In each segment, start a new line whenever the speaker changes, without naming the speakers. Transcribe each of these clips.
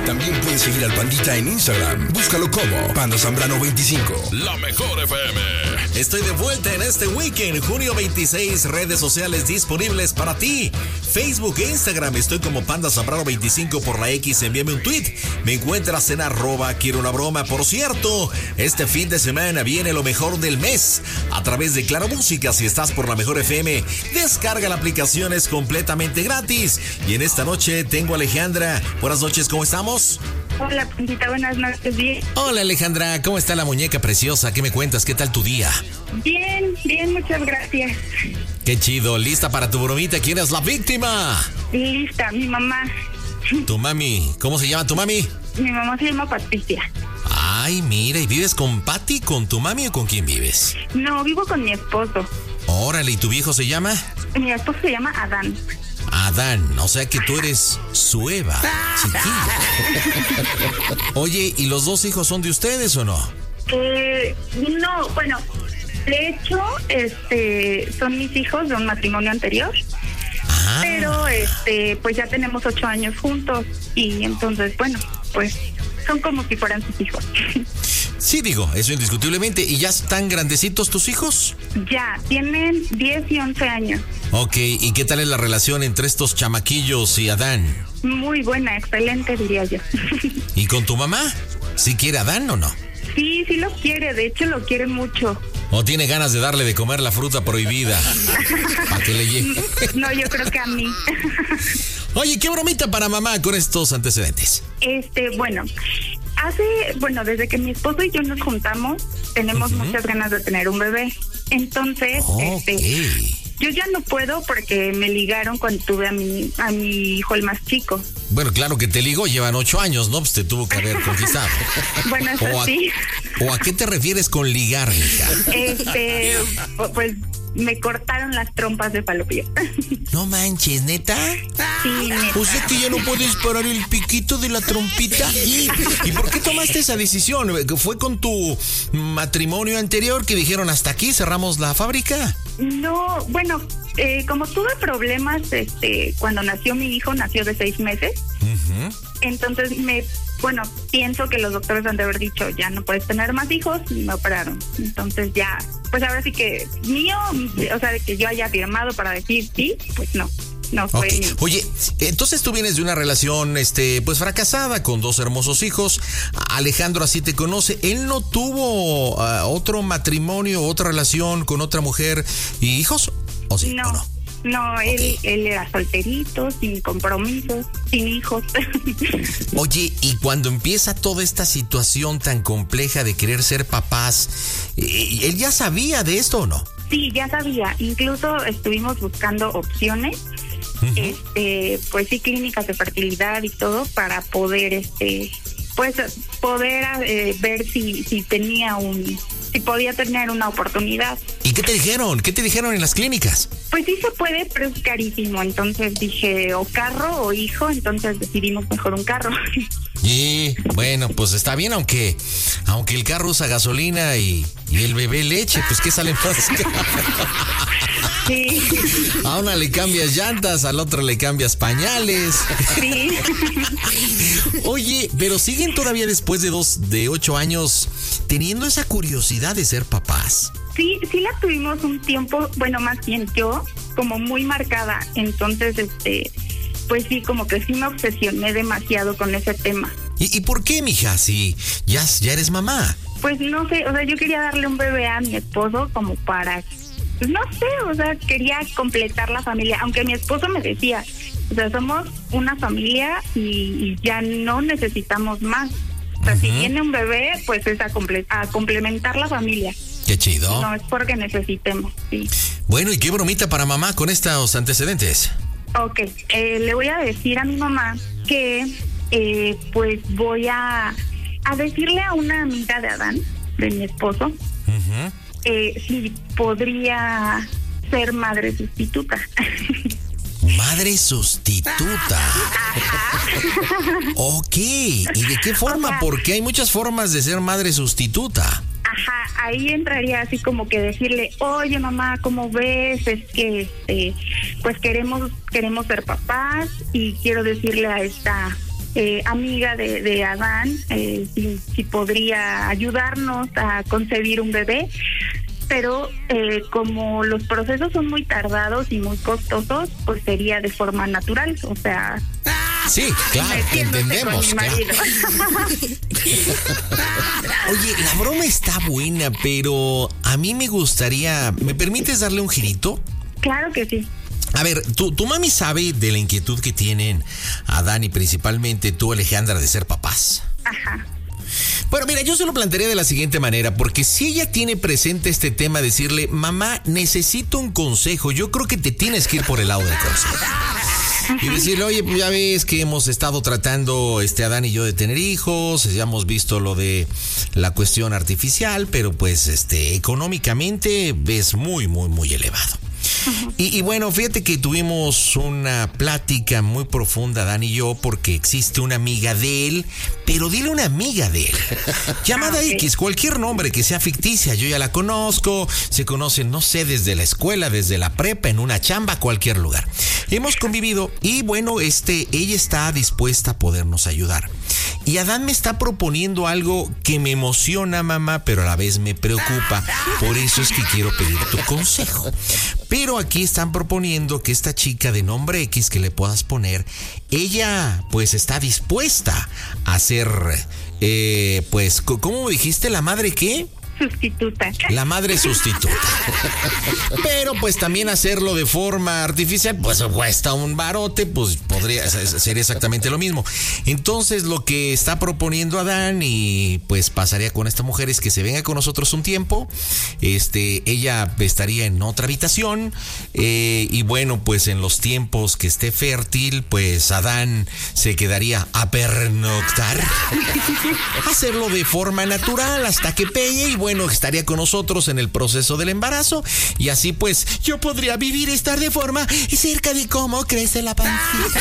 También puedes seguir al Pandita en Instagram. Búscalo como Panda Zambrano 25.
La mejor FM.
Estoy de vuelta en este weekend, junio 26, redes sociales disponibles para ti. Facebook e Instagram, estoy como Panda Zambrano 25 por la X, envíame un tweet. Me encuentras en @quiero una broma. Por cierto, este fin de semana viene lo mejor del mes a través de Claro Música. Si estás por la mejor FM, descarga la aplicación, es completamente gratis. Y en esta noche tengo a Alejandra. Buenas noches, ¿cómo estamos?
Hola, Pandita, buenas noches, bien.
Hola, Alejandra, ¿cómo está la muñeca preciosa? ¿Qué me cuentas? ¿Qué tal tu día?
Bien, muchas gracias.
Qué chido, ¿lista para tu bromita? ¿Quién es la víctima?
Lista, mi mamá.
Tu mami, ¿cómo se llama tu mami?
Mi mamá se llama Patricia.
Ay, mira, ¿y vives con Pati, con tu mami o con quién vives?
No, vivo con mi esposo.
Órale, ¿y tu viejo se llama?
Mi esposo se llama Adán.
Adán, o sea que tú eres su Eva, chiquilla. Oye, ¿y los dos hijos son de ustedes o no?
No, bueno, de hecho, son mis hijos de un matrimonio anterior.
Ajá.
Pero, pues ya tenemos 8 años juntos y entonces, bueno, pues son como si fueran sus hijos.
Sí, digo, eso indiscutiblemente. ¿Y ya están grandecitos tus hijos?
Ya, tienen 10 y 11 años.
Ok, ¿y qué tal es la relación entre estos chamaquillos y Adán?
Muy buena, excelente, diría yo.
¿Y con tu mamá? ¿Sí quiere a Adán o no?
Sí lo quiere, de hecho lo quiere mucho.
¿O tiene ganas de darle de comer la fruta prohibida? ¿Para que le llegue?
No, yo creo que a mí.
Oye, ¿qué bromita para mamá con estos antecedentes?
Bueno, desde que mi esposo y yo nos juntamos, tenemos muchas ganas de tener un bebé. Entonces, yo ya no puedo porque me ligaron cuando tuve a mi hijo, el más chico.
Bueno, claro que te ligó, llevan 8 años, ¿no? Pues te tuvo que haber conquistado.
Bueno, eso sí.
¿O a qué te refieres con ligar, hija?
Pues me cortaron las trompas de falopio.
No manches, ¿neta?
Sí, neta.
O sea que ya no puedes parar el piquito de la trompita. ¿Y por qué tomaste esa decisión? ¿Fue con tu matrimonio anterior que dijeron hasta aquí, cerramos la fábrica?
No, bueno, como tuve problemas, cuando nació mi hijo, nació de 6 meses. Entonces pienso que los doctores han de haber dicho, ya no puedes tener más hijos, y me operaron. Entonces ya, pues ahora sí que mío, o sea, de que yo haya firmado para decir sí, pues no fue mío.
Oye, entonces tú vienes de una relación, pues fracasada, con 2 hermosos hijos. Alejandro así te conoce. ¿Él no tuvo otro matrimonio, otra relación con otra mujer y hijos? ¿O sí?
No.
¿O no?
No,
Okay.
Él era solterito, sin compromisos, sin hijos.
Oye, y cuando empieza toda esta situación tan compleja de querer ser papás, ¿él ya sabía de esto o no?
Sí, ya sabía. Incluso estuvimos buscando opciones, pues sí, clínicas de fertilidad y todo para poder, ver si tenía si podía tener una oportunidad.
¿Y qué te dijeron? ¿Qué te dijeron en las clínicas?
Pues sí se puede, pero es carísimo. Entonces dije, o carro o hijo, entonces decidimos mejor un carro.
Y bueno, pues está bien, aunque el carro usa gasolina y el bebé leche, pues ¿qué sale más?
Sí.
A una le cambias llantas, al otro le cambias pañales.
Sí.
Oye, pero siguen todavía después de 8 años teniendo esa curiosidad de ser papás.
Sí la tuvimos un tiempo, bueno, más bien yo, como muy marcada. Entonces, pues sí, como que sí me obsesioné demasiado con ese tema.
¿Y por qué, mija? Si ya eres mamá.
Pues no sé, o sea, yo quería darle un bebé a mi esposo como para, pues no sé, o sea, quería completar la familia, aunque mi esposo me decía, o sea, somos una familia y ya no necesitamos más. O sea, si viene un bebé, pues es a complementar la familia.
Qué chido.
No es porque necesitemos, sí.
Bueno, ¿y qué bromita para mamá con estos antecedentes?
Ok, le voy a decir a mi mamá que pues voy a decirle a una amiga de Adán, de mi esposo, si podría ser madre sustituta.
Madre sustituta. Ok, ¿y de qué forma?
O sea,
porque hay muchas formas de ser madre sustituta.
Ajá, ahí entraría así como que decirle, oye mamá, ¿cómo ves? Es que pues queremos ser papás y quiero decirle a esta amiga de Adán, si podría ayudarnos a concebir un bebé, pero como los procesos son muy tardados y muy costosos, pues sería de forma natural, o sea...
Sí, claro, entendemos. Claro. Oye, la broma está buena, pero a mí me gustaría... ¿Me permites darle un girito?
Claro que sí.
A ver, tu mami sabe de la inquietud que tienen Adán y principalmente tú, Alejandra, de ser papás.
Ajá.
Bueno, mira, yo se lo plantearía de la siguiente manera, porque si ella tiene presente este tema, decirle, mamá, necesito un consejo, yo creo que te tienes que ir por el lado del consejo. Y decirle, oye, pues ya ves que hemos estado tratando, Adán y yo, de tener hijos, ya hemos visto lo de la cuestión artificial, pero pues, económicamente es muy, muy, muy elevado. Y bueno, fíjate que tuvimos una plática muy profunda, Dan y yo, porque existe una amiga de él, pero dile una amiga de él, llamada X, cualquier nombre que sea ficticia, yo ya la conozco, se conocen, no sé, desde la escuela, desde la prepa, en una chamba, cualquier lugar. Hemos convivido y bueno, ella está dispuesta a podernos ayudar. Y Adán me está proponiendo algo que me emociona, mamá, pero a la vez me preocupa. Por eso es que quiero pedir tu consejo. Pero aquí están proponiendo que esta chica de nombre X que le puedas poner, ella pues está dispuesta a ser, pues, ¿cómo dijiste? ¿La madre qué?
Sustituta.
La madre sustituta. Pero pues también hacerlo de forma artificial, pues cuesta un barote, pues podría ser exactamente lo mismo. Entonces lo que está proponiendo Adán y pues pasaría con esta mujer es que se venga con nosotros un tiempo. Ella estaría en otra habitación y bueno, pues en los tiempos que esté fértil, pues Adán se quedaría a pernoctar. Hacerlo de forma natural hasta que pegue y bueno, estaría con nosotros en el proceso del embarazo y así pues yo podría vivir y estar de forma cerca de cómo crece la pancita.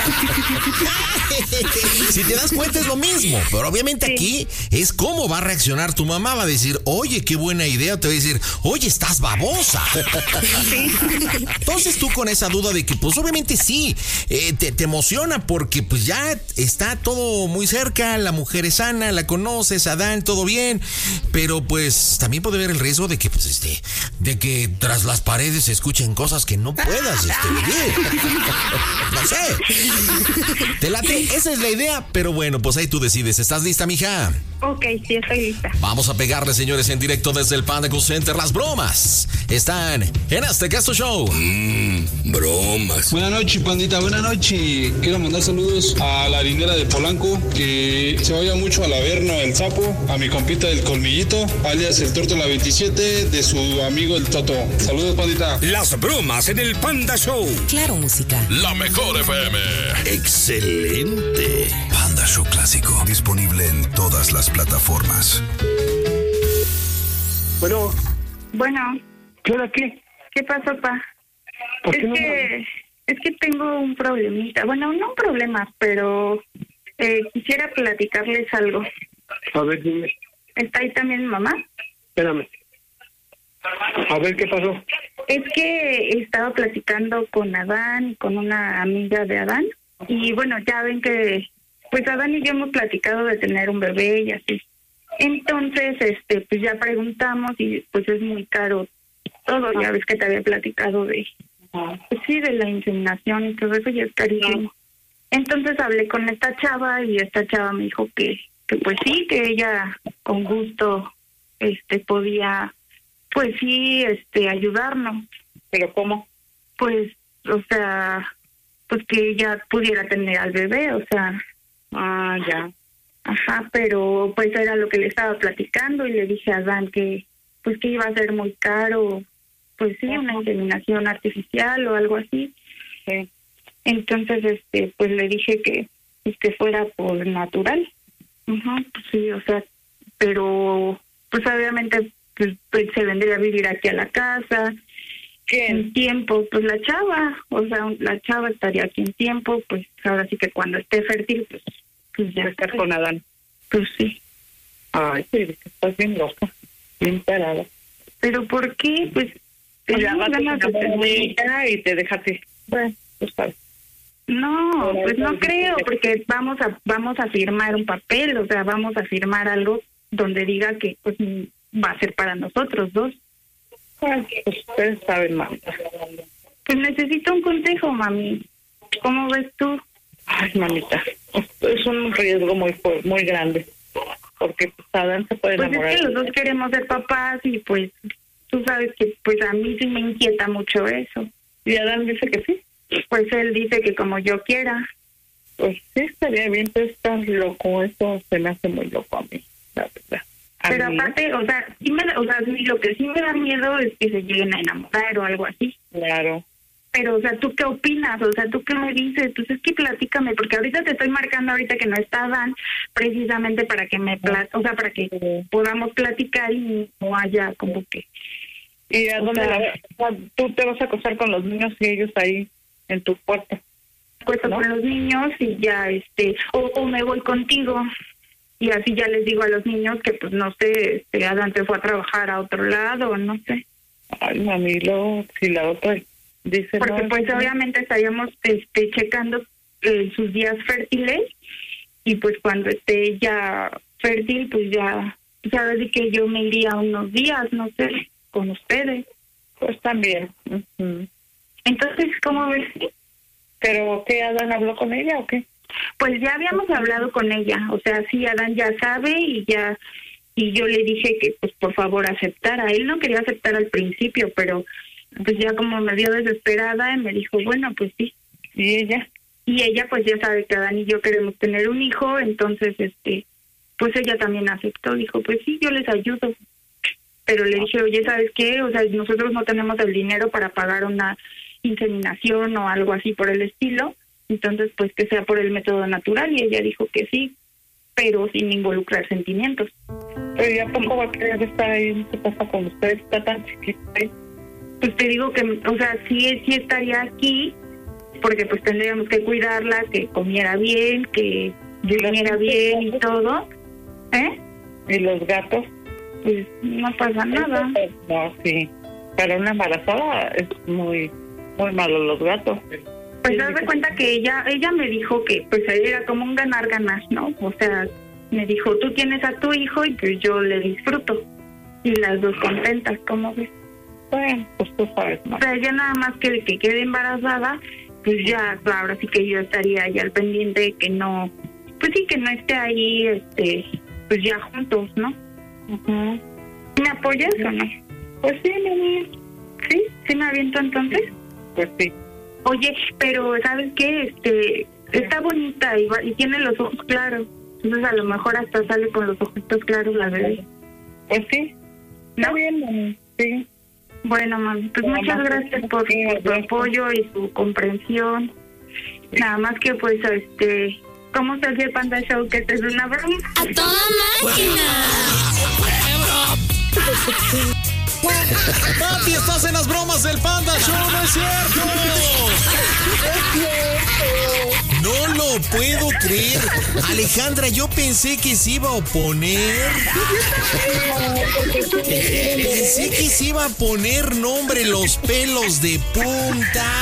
Si te das cuenta es lo mismo, pero obviamente aquí es cómo va a reaccionar tu mamá. Va a decir, oye, qué buena idea, te va a decir, oye, estás babosa. Entonces tú con esa duda de que pues obviamente sí, te emociona porque pues ya está todo muy cerca, la mujer es sana, la conoces, Adán, todo bien, pero pues también puede haber el riesgo de que pues de que tras las paredes se escuchen cosas que no puedas vivir. No sé. Te late, esa es la idea, pero bueno, pues ahí tú decides. ¿Estás lista, mija?
Ok, sí, estoy lista.
Vamos a pegarle, señores, en directo desde el Panda Cool Center. Las bromas están en Hazte Caso Show.
Bromas.
Buenas noches, pandita, buenas noches. Quiero mandar saludos a la harinera de Polanco, que se vaya mucho al Averno, el Sapo, a mi compita del Colmillito, alias el Tórtola 27, de su amigo el Toto. Saludos, pandita.
Las bromas en el Panda Show.
Claro, música.
La mejor FM. Excelente. Panda Show Clásico. Disponible en todas las plataformas.
Bueno.
¿Qué hora qué? ¿Qué pasó, pa? Es que tengo un problemita. Bueno, no un problema, pero quisiera platicarles algo.
A ver, dime.
¿Está ahí también mi mamá?
Espérame. A ver, ¿qué pasó?
Es que estaba platicando con Adán, con una amiga de Adán. Y bueno, ya ven que pues Adán y yo hemos platicado de tener un bebé y así. Entonces, pues ya preguntamos y pues es muy caro todo. Ya ves que te había platicado de, pues sí, de la inseminación y todo eso, ya es carísimo. Entonces hablé con esta chava y esta chava me dijo que pues sí, que ella con gusto podía, pues sí, ayudarnos.
¿Pero cómo?
Pues, o sea, pues que ella pudiera tener al bebé, o sea.
Ah, ya.
Ajá, pero pues era lo que le estaba platicando y le dije a Adán que pues que iba a ser muy caro, pues sí, una inseminación artificial o algo así.
Sí.
Entonces, pues le dije que fuera por natural. Ajá, pues sí, o sea, pero pues obviamente pues se vendría a vivir aquí a la casa. En tiempo, pues la chava, o sea, la chava estaría aquí en tiempo, pues ahora sí que cuando esté fértil, pues ya
estar con Adán.
Pues sí.
Ay, pues estás bien loca, bien parada.
¿Pero por qué? Pues
ganas de tener y te dejaste. Bueno, pues sabes.
No, pues no creo, porque vamos a firmar un papel, o sea, vamos a firmar algo donde diga que pues va a ser para nosotros dos.
Pues ustedes saben, mamita.
Pues necesito un consejo, mami. ¿Cómo ves tú?
Ay, mamita, es un riesgo muy grande, porque pues Adán se puede enamorar.
Pues es que los dos queremos ser papás y pues tú sabes que pues a mí sí me inquieta mucho eso.
¿Y Adán dice que sí?
Pues él dice que como yo quiera.
Pues sí, estaría bien, pero estás loco, eso se me hace muy loco a mí, la verdad.
Pero aparte, o sea, sí lo que sí me da miedo es que se lleguen a enamorar o algo así.
Claro.
Pero, o sea, ¿tú qué opinas? O sea, ¿tú qué me dices? Pues es que platícame, porque ahorita te estoy marcando ahorita que no está Dan, precisamente para que para que podamos platicar y no haya como que...
¿Y a dónde tú te vas a acostar con los niños y ellos ahí en tu puerta?
Acuesto con los niños y ya, o me voy contigo. Y así ya les digo a los niños que, pues, no sé, Adán se fue a trabajar a otro lado, no sé.
Ay, mami, si la otra dice...
Porque, pues, obviamente estaríamos checando sus días fértiles y, pues, cuando esté ya fértil, pues, ya, sabes de que yo me iría unos días, no sé, con ustedes.
Pues, también. Uh-huh.
Entonces, ¿cómo ves?
¿Pero qué, Adán habló con ella o qué?
Pues ya habíamos hablado con ella, o sea, sí, Adán ya sabe y yo le dije que pues por favor aceptara. Él no quería aceptar al principio, pero pues ya como me vio desesperada y me dijo, bueno, pues sí.
¿Y ella?
Y ella pues ya sabe que Adán y yo queremos tener un hijo, entonces pues ella también aceptó, dijo, pues sí, yo les ayudo. Pero le dije, oye, ¿sabes qué? O sea, nosotros no tenemos el dinero para pagar una inseminación o algo así por el estilo. Entonces, pues que sea por el método natural. Y ella dijo que sí, pero sin involucrar sentimientos.
Pero ya tampoco va a querer estar ahí. ¿Qué pasa con usted? Está tan chiquita.
Pues te digo que, o sea, sí estaría aquí, porque pues tendríamos que cuidarla, que comiera bien, que durmiera bien y todo.
¿Y los gatos?
Pues no pasa nada.
No, sí. Para una embarazada es muy malo los gatos.
Pues haz de cuenta que ella me dijo que pues era como un ganar-ganar, ¿no? O sea, me dijo, tú tienes a tu hijo y pues yo le disfruto. Y las dos contentas, ¿cómo ves?
Bueno, pues tú sabes más.
O sea, ya nada más que quede embarazada, pues ya, ahora sí que yo estaría ya al pendiente de que no, pues sí, que no esté ahí, pues ya juntos, ¿no?
Uh-huh.
¿Me apoyas o no?
Pues sí, mami.
¿Sí? ¿Sí me aviento entonces?
Pues sí.
Oye, pero ¿sabes qué? Está bonita y tiene los ojos claros. Entonces a lo mejor hasta sale con los ojitos claros la bebé.
Pues sí.
¿No?
Está bien, mami. Sí.
Bueno, mami, pues muchas gracias por tu apoyo y su comprensión. Nada más que pues, ¿cómo se hace el Panda Show? Que te es una broma.
¡A toda máquina!
Pati, estás en las bromas del Panda Show, ¿no es cierto? No lo puedo creer. Alejandra, yo pensé que se iba a oponer. Pensé que se iba a poner nombre los pelos de punta.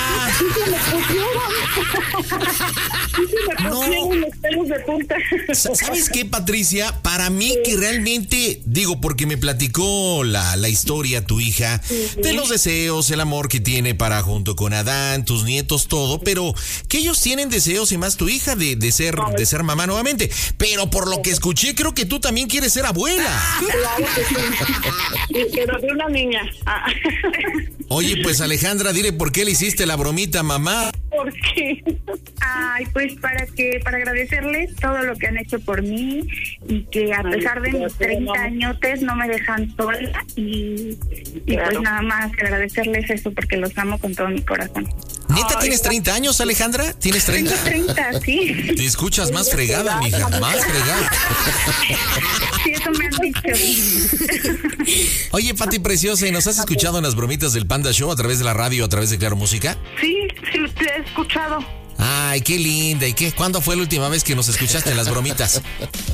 No. ¿Sabes qué, Patricia? Para mí que realmente, digo, porque me platicó la historia tu hija, de los deseos, el amor que tiene para junto con Adán, tus nietos, todo, pero que ellos tienen deseos y más tu hija de ser mamá nuevamente. Pero por lo que escuché, creo que tú también quieres ser abuela.
Claro que sí. Pero de una niña.
Oye, pues Alejandra, dile por qué le hiciste la bromita, mamá.
¿Por qué?
Ay, pues para agradecerles todo lo que han hecho por mí y que a pesar de mis 30 añotes no me dejan sola y pues nada más agradecerles eso porque los amo con todo mi corazón.
¿Neta tienes 30 años, Alejandra? ¿Tienes 30?
Tengo 30, sí.
Te escuchas más fregada, mija, más fregada.
Sí, eso me han dicho.
Oye, Pati Preciosa, ¿y nos has escuchado en las bromitas del Panda Show a través de la radio, a través de Claro Música?
Sí, te he escuchado.
Ay, qué linda. ¿Y qué? ¿Cuándo fue la última vez que nos escuchaste en las bromitas?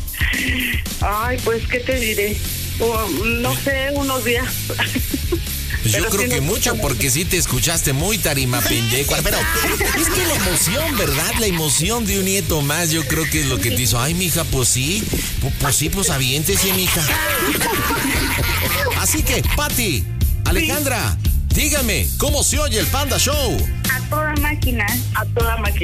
Ay, pues, ¿qué te diré? No sé, unos días.
Yo creo que mucho, porque sí te escuchaste muy tarima pendejo. Pero es que la emoción, ¿verdad? La emoción de un nieto más, yo creo que es lo que te hizo. Ay, mija, pues sí, pues aviéntese, mija. Así que, Pati, Alejandra, díganme, ¿cómo se oye el Panda Show?
A toda máquina.
A toda máquina.